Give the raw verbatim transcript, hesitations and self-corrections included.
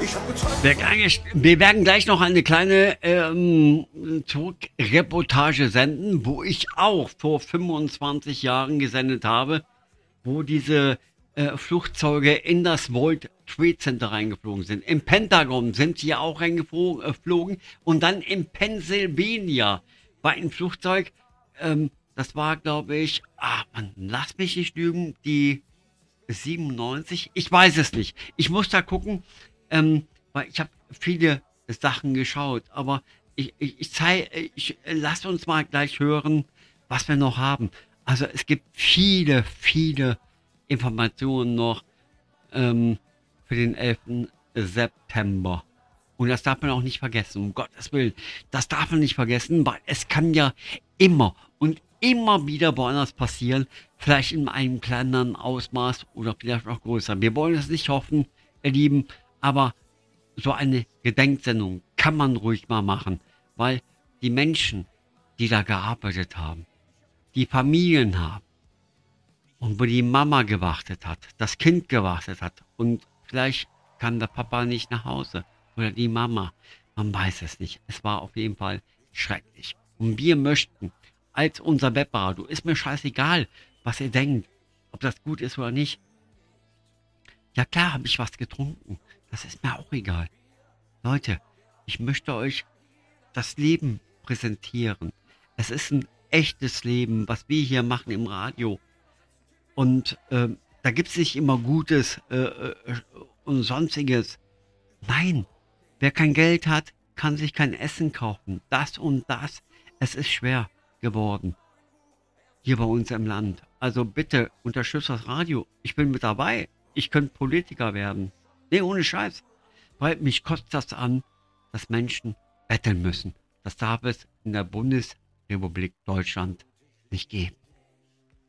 Wir, wir werden gleich noch eine kleine ähm, Zurückreportage senden, wo ich auch vor fünfundzwanzig Jahren gesendet habe, wo diese äh, Flugzeuge in das World Trade Center reingeflogen sind. Im Pentagon sind sie ja auch reingeflogen und dann in Pennsylvania war ein Flugzeug, ähm, das war, glaube ich, ah, man, lass mich nicht lügen, die siebenundneunzig, ich weiß es nicht. Ich muss da gucken, ähm, weil ich habe viele Sachen geschaut, aber ich, ich, ich zeige, ich, lass uns mal gleich hören, was wir noch haben. Also es gibt viele, viele Informationen noch ähm, für den elften September. Und das darf man auch nicht vergessen, um Gottes Willen. Das darf man nicht vergessen, weil es kann ja immer und immer wieder woanders passieren. Vielleicht in einem kleineren Ausmaß oder vielleicht noch größer. Wir wollen es nicht hoffen, ihr Lieben, aber so eine Gedenksendung kann man ruhig mal machen, weil die Menschen, die da gearbeitet haben, die Familien haben und wo die Mama gewartet hat, das Kind gewartet hat und vielleicht kann der Papa nicht nach Hause oder die Mama, man weiß es nicht. Es war auf jeden Fall schrecklich. Und wir möchten als unser Webradio, ist mir scheißegal, was ihr denkt, ob das gut ist oder nicht. Ja klar, habe ich was getrunken. Das ist mir auch egal. Leute, ich möchte euch das Leben präsentieren. Es ist ein echtes Leben, was wir hier machen im Radio. Und äh, da gibt es nicht immer Gutes äh, äh, und Sonstiges. Nein, wer kein Geld hat, kann sich kein Essen kaufen. Das und das. Es ist schwer geworden. Hier bei uns im Land. Also bitte unterstützt das Radio. Ich bin mit dabei. Ich könnte Politiker werden. Nee, ohne Scheiß. Weil mich kotzt das an, dass Menschen betteln müssen. Das darf es in der Bundesrepublik Deutschland nicht geben.